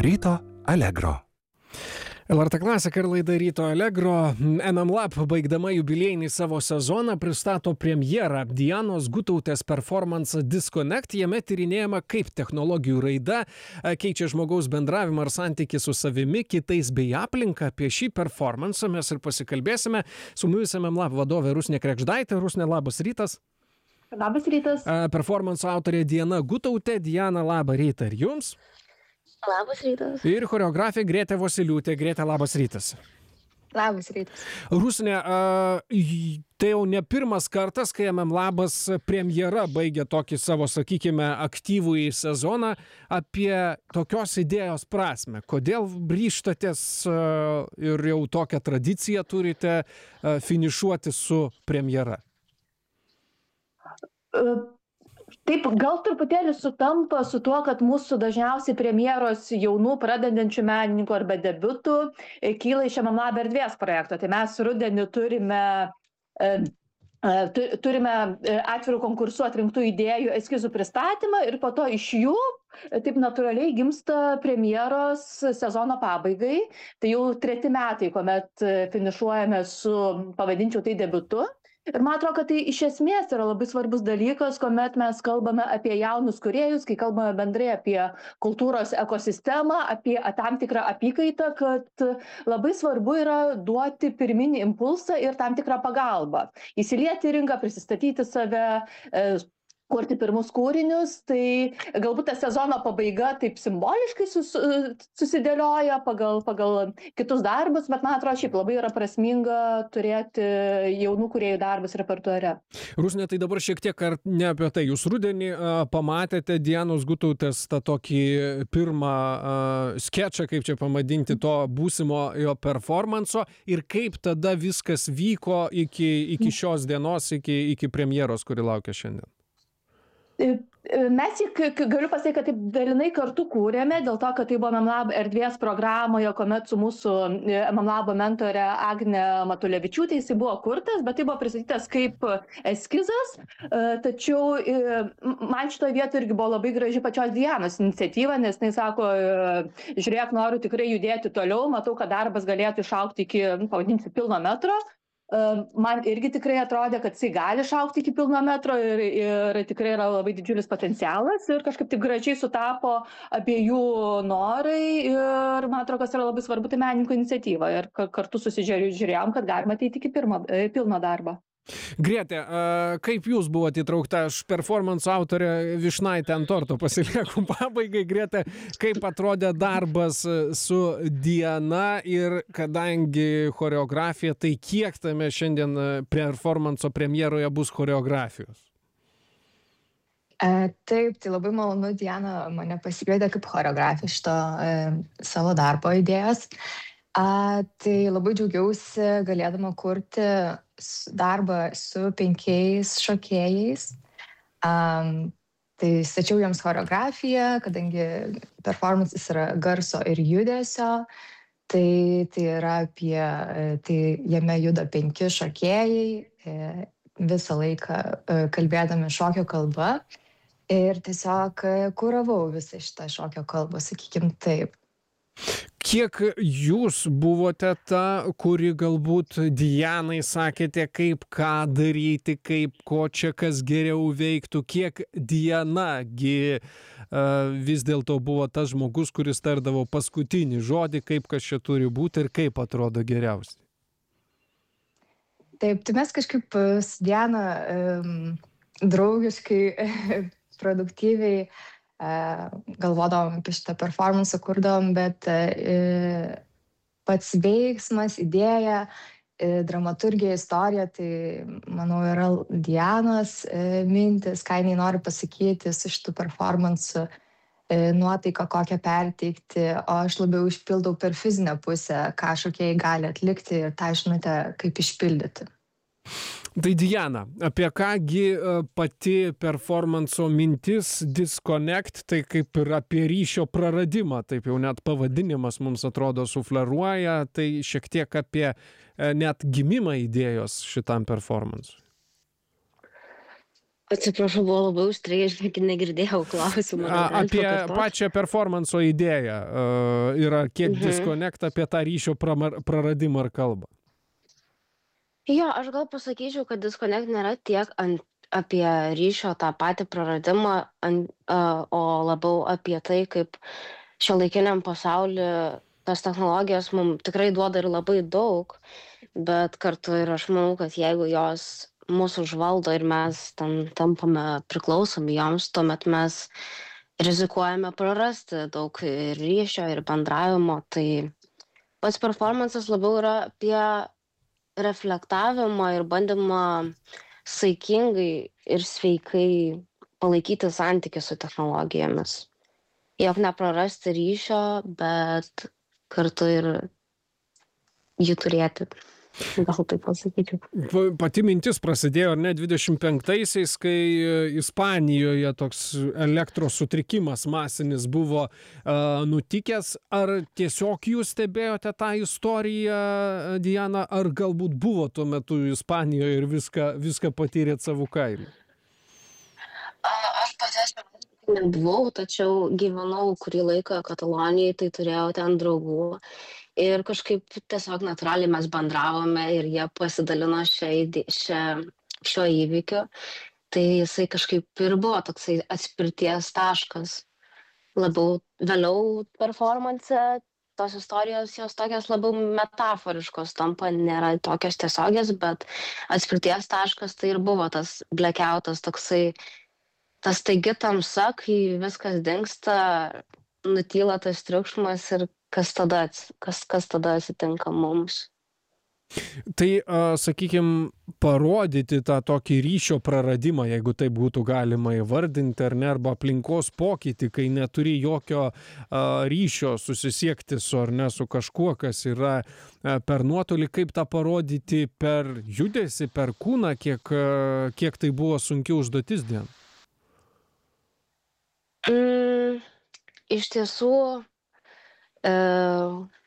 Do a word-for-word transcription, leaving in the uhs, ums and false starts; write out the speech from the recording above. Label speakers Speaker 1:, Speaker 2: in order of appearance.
Speaker 1: Ryto Allegro.
Speaker 2: L R T klasika ir laida Ryto Allegro. M M Lab, baigdama jubiliejinį savo sezoną, pristato premjerą Dianos Gutautės performance Disconnect. Jame tyrinėjama, kaip technologijų raida keičia žmogaus bendravimą ir santykį su savimi, kitais bei aplinka. Apie šį performance mes ir pasikalbėsime su mumis M M Lab vadovė Rusnė Kregždaitė. Rusnė, labas rytas.
Speaker 3: Labas rytas.
Speaker 2: Performance autorė Diana Gutautė. Diana, labą rytą ir jums.
Speaker 3: Labas rytas.
Speaker 2: Ir choreografė Grėtė Vosyliūtė. Grėtė, labas rytas.
Speaker 3: Labas rytas.
Speaker 2: Rusnė, tai jau ne pirmas kartas, kai M M Labas premjera baigė tokį savo, sakykime, aktyvųjį sezoną apie tokios idėjos prasme. Kodėl ryžtatės ir jau tokią tradiciją turite finišuoti su premjera?
Speaker 3: Uh. Taip, gal truputėlį sutampa su tuo, kad mūsų dažniausiai premjeros jaunų pradedančių menininkų arba debiutų kyla iš M M Lab erdvės projekto. Tai mes rudenį turime, turime atvirų konkursų atrinktų idėjų eskizų pristatymą ir po to iš jų taip natūraliai gimsta premjeros sezono pabaigai. Tai jau treti metai, kuomet finišuojame su, pavadinčiau tai, debiutu. Ir man atrodo, kad tai iš esmės yra labai svarbus dalykas, kuomet mes kalbame apie jaunus kūrėjus, kai kalbame bendrai apie kultūros ekosistemą, apie tam tikrą apykaitą, kad labai svarbu yra duoti pirminį impulsą ir tam tikrą pagalbą. Įsilieti į rinką, prisistatyti save, kurti pirmus kūrinius, tai galbūt ta sezono pabaiga taip simboliškai sus, susidėlioja pagal, pagal kitus darbus, bet man atrodo, šiaip labai yra prasminga turėti jaunų kūrėjų darbus repertuare.
Speaker 2: Rusnė, tai dabar šiek tiek ar ne apie tai. Jūs rudenį a, pamatėte Dianos Gutautės tą tokį pirmą a, skečą, kaip čia pavadinti, to būsimo jo performanso ir kaip tada viskas vyko iki, iki šios dienos, iki, iki premjeros, kuri laukia šiandien.
Speaker 3: Mes, galiu pasakyti, kad taip dalinai kartu kūrėme, dėl to, kad tai buvo M M Lab erdvės programoje, kuomet su mūsų M M Lab mentore Agne Matulevičiūtė jis buvo kurtas, bet tai buvo pristatytas kaip eskizas. Tačiau man šitoje vietoje irgi buvo labai graži pačios Dianos iniciatyva, nes jis sako, žiūrėk, noriu tikrai judėti toliau, matau, kad darbas galėtų išaugti iki, pavadinsiu, pilno metro. Man irgi tikrai atrodė, kad jisai gali išaugti iki pilno metro ir, ir tikrai yra labai didžiulis potencialas ir kažkaip taip gražiai sutapo abiejų norai ir man atrodo, kas yra labai svarbu, tai menininkų iniciatyva ir kartu susižiūrėjom, kad galima ateiti iki pirmo, pilno darbo.
Speaker 2: Grėtė, kaip jūs buvote įtraukta, aš performance autorė Vyšnaitė ant torto pasilieku pabaigai. Grėtė, kaip atrodė darbas su Diana ir kadangi choreografija, tai kiek tame šiandien performanso premjeroje bus choreografijos?
Speaker 4: E, taip, tai labai malonu, Diana mane pasikvietė kaip choreografė šito e, savo darbo idėjos. A, tai labai džiaugiausi galėdama kurti darbą su penkiais šokėjais. Um, tai stačiau jiems choreografiją, kadangi performances yra garso ir judesio. Tai, tai yra apie, tai jame juda penki šokėjai, visą laiką kalbėdami šokio kalba. Ir tiesiog kuravau visą šitą šokio kalbą, sakykim taip.
Speaker 2: Kiek jūs buvote ta, kuri galbūt Dianai sakėte, kaip ką daryti, kaip ko čia kas geriau veiktų, kiek Diana gi uh, vis dėlto buvo tas žmogus, kuris tardavo paskutinį žodį, kaip kas čia turi būti ir kaip atrodo geriausiai?
Speaker 4: Taip, tai mes kažkaip su Diana um, draugiškai, produktyviai galvodavom apie šitą performansą, kurdavom, bet e, pats veiksmas, idėja, e, dramaturgija, istorija, tai, manau, yra Dianos e, mintis, ką jinai nori pasakyti su šitų performansų, e, nuotaiką kokią perteikti, o aš labiau išpildau per fizinę pusę, ką šokėjai gali atlikti ir tą žinutę, kaip išpildyti.
Speaker 2: Tai Diana, apie kągi pati performanso mintis Disconnect, tai kaip ir apie ryšio praradimą, taip jau net pavadinimas mums atrodo sufleruoja, tai šiek tiek apie net gimimą idėjos šitam performansui.
Speaker 1: Atsiprašau, buvo labai užstrigę, žinai, negirdėjau klausimą.
Speaker 2: A, apie pačią performanso idėją uh, yra kiek
Speaker 1: Mhm.
Speaker 2: disconnect apie tą ryšio pramar- praradimą ar kalbą.
Speaker 1: Jo, aš gal pasakyčiau, kad disconnect nėra tiek ant, apie ryšio tą patį praradimą, ant, uh, o labiau apie tai, kaip šiuolaikiniam pasauliu tos technologijos mums tikrai duoda ir labai daug, bet kartu ir aš manau, kad jeigu jos mūsų užvaldo ir mes ten tampame priklausomi joms, tuomet mes rizikuojame prarasti daug ir ryšio, ir bendravimo. Tai pats performances labiau yra apie reflektavimą ir bandymą saikingai ir sveikai palaikyti santykį su technologijomis. Jog neprarasti ryšio, bet kartu ir jį turėti. Gal taip pasakyčiau.
Speaker 2: Pa- Pati mintis prasidėjo, ar ne, dvidešimt penktaisiais, kai e, Ispanijoje toks elektros sutrikimas masinis buvo uh, nutikęs. Ar tiesiog jūs stebėjote tą istoriją, Diana, ar galbūt buvo tuo metu Ispanijoje ir viską, viską patyrėt savo kailiu?
Speaker 1: A- Aš pati asmeniškai nebuvau, tačiau gyvenau kurį laiką Katalonijoje, tai turėjau ten draugų. Ir kažkaip tiesiog natūraliai mes bendravome ir jie pasidalino šią, ide- šią, šio įvykiu. Tai jisai kažkaip ir buvo toksai atspirties taškas. Labiau vėliau performance tos istorijos jos tokios labiau metaforiškos tampa, nėra tokios tiesiogės, bet atspirties taškas tai ir buvo tas blackoutas, toksai tas taigi tamsa, kai viskas dingsta, nutyla tas triukšmas ir kas tada, ats- kas, kas tada atsitinka mums.
Speaker 2: Tai, a, sakykim, parodyti tą tokį ryšio praradimą, jeigu taip būtų galima įvardinti, ar ne, arba aplinkos pokytį, kai neturi jokio a, ryšio susisiekti su, ar ne, su kažkuo, kas yra a, per nuotolį, kaip tą parodyti per judesį, per kūną, kiek, a, kiek tai buvo sunki užduotis, Diana?
Speaker 1: Mm, iš tiesų, e,